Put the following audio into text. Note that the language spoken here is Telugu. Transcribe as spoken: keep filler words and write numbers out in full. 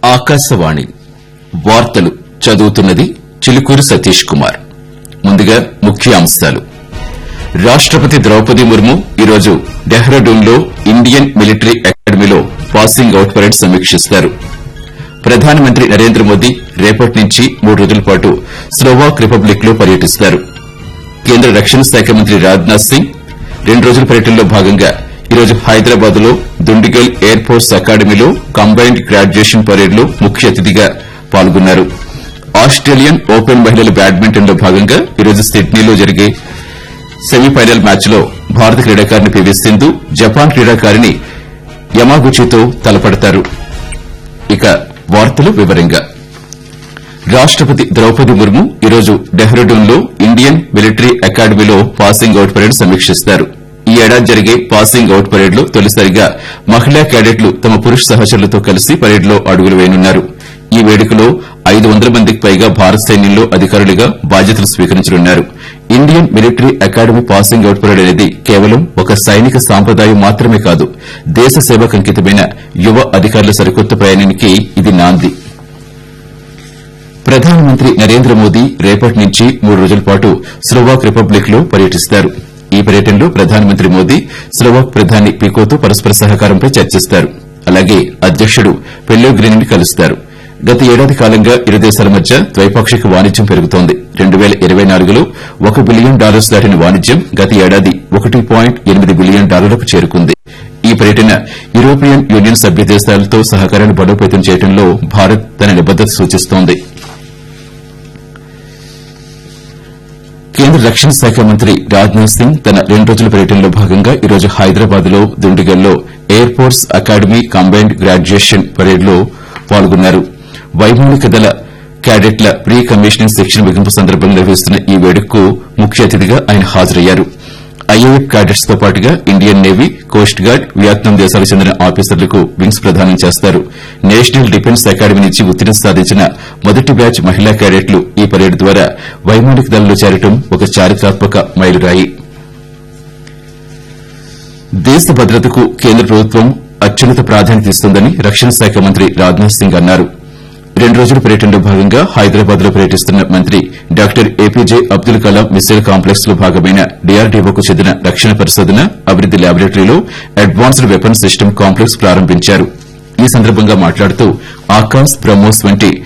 ఆకాశవాణి వార్తలు చదువుతున్నది చిలుకూరు సతీష్ కుమార్. ముందుగా ముఖ్యాంశాలు. రాష్టపతి ద్రౌపది ముర్ము ఈరోజు డెహ్రాడూన్లో ఇండియన్ మిలిటరీ అకాడమీలో పాసింగ్ అవుట్ పరేడ్ సమీక్షిస్తారు. ప్రధానమంత్రి నరేంద్ర మోదీ రేపటి నుంచి మూడు రోజుల పాటు స్లోవాక్ రిపబ్లిక్ లో పర్యటిస్తారు. కేంద్ర రక్షణ శాఖ మంత్రి రాజ్నాథ్ సింగ్ రెండు రోజుల పర్యటనలో భాగంగా ఈరోజు హైదరాబాద్ లో దుండిగల్ ఎయిర్ ఫోర్స్ అకాడమీలో కంబైన్డ్ గ్రాడ్యుయేషన్ పరేడ్ లో ముఖ్య అతిథిగా పాల్గొన్నారు. ఆస్టేలియన్ ఓపెన్ మహిళల బ్యాడ్మింటన్ లో భాగంగా ఈరోజు సిడ్నీలో జరిగే సెమీఫైనల్ మ్యాచ్ లో భారత క్రీడాకారిణి పీవీ సింధు జపాన్ క్రీడాకారిణి యమాగుచితో తలపడతారు. ఇక వార్తలు వివరంగా. రాష్టపతి ద్రౌపది ముర్ము ఈరోజు డెహ్రాడూన్లో ఇండియన్ మిలిటరీ అకాడమీలో పాసింగ్ అవుట్ పరేడ్ సమీక్షిస్తారు. ఈ ఏడాది జరిగే పాసింగ్ అవుట్ పరేడ్ లో తొలిసారిగా మహిళా క్యాడెట్లు తమ పురుష సహచరులతో కలిసి పరేడ్ లో అడుగులు వేయనున్నారు. ఈ వేడుకలో ఐదు వందల మందికి పైగా భారత సైన్యంలో అధికారులుగా బాధ్యతలు స్వీకరించనున్నారు. Indian military academy passing out parade అనేది కేవలం ఒక సైనిక సాంప్రదాయం మాత్రమే కాదు, దేశ సేవకు అంకితమైన యువ అధికారుల సరికొత్త ప్రయాణానికి ఇది నాంది. ప్రధానమంత్రి నరేంద్ర మోదీ రేపటి నుంచి మూడు రోజుల పాటు స్లోవాక్ రిపబ్లిక్ లో పర్యటిస్తారు. ఈ పర్యటనలో ప్రధానమంత్రి మోదీ స్లోవాక్ ప్రధాని పికోతో పరస్పర సహకారంపై చర్చిస్తారు. అలాగే అధ్యకుడు పెల్లోగ్రిని కలుస్తారు. గత ఏడాది కాలంగా ఇరు దేశాల మధ్య ద్వైపాక్షిక వాణిజ్యం పెరుగుతోంది. రెండు పేల ఇరవై నాలుగులో ఒక బిలియన్ డాలర్స్ దాటిన వాణిజ్యం గత ఏడాది ఒకటి పాయింట్ ఎనిమిది బిలియన్ డాలర్లకు చేరుకుంది. ఈ పర్యటన యూరోపియన్ యూనియన్ సభ్య దేశాలతో సహకారాన్ని బలోపేతం చేయడంలో భారత్ తన నిబద్దత సూచిస్తోంది. కేంద్ర రక్షణ శాఖ మంత్రి రాజ్నాథ్ సింగ్ తన రెండు రోజుల పర్యటనలో భాగంగా ఈరోజు హైదరాబాద్ లో దుండిగల్లో air force academy combined graduation parade లో పాల్గొన్నారు. వైమానిక దళ క్యాడెట్ల ప్రీ కమిషనింగ్ శిక్షణ ముగింపు సందర్భంగా నిర్వహిస్తున్న ఈ వేడుకకు ముఖ్య అతిథిగా ఆయన హాజరయ్యారు. ఐఏఎఫ్ క్యాడెట్స్ తో పాటుగా Indian navy, coast guard, Vietnam దేశాలకు చెందిన ఆఫీసర్లకు వింగ్స్ ప్రదానం చేస్తారు. నేషనల్ డిఫెన్స్ అకాడమీ నుంచి ఉత్తీర్ణత సాధించిన మొదటి బ్యాచ్ మహిళా క్యాడెట్లు ఈ పరేడ్ ద్వారా వైమానిక దళంలో చేరడం ఒక చారిత్రాత్మక మైలురాయి. దేశ భద్రతకు కేంద్ర ప్రభుత్వం అత్యున్నత ప్రాధాన్యత ఇస్తోందని రక్షణ శాఖ మంత్రి రాజ్నాథ్ సింగ్ అన్నారు. రెండు రోజుల పర్యటనలో భాగంగా హైదరాబాద్ లో పర్యటిస్తున్న మంత్రి doctor APJ Abdul Kalam missile complex లో భాగమైన డీఆర్డీఓకు చెందిన రక్షణ పరిశోధన అభివృద్ది ల్యాబొరేటరీలో అడ్వాన్స్డ్ వెపన్ సిస్టమ్ కాంప్లెక్స్ ప్రారంభించారు. ఈ సందర్భంగా మాట్లాడుతూ ఆకాశ్, బ్రహ్మోస్ వంటి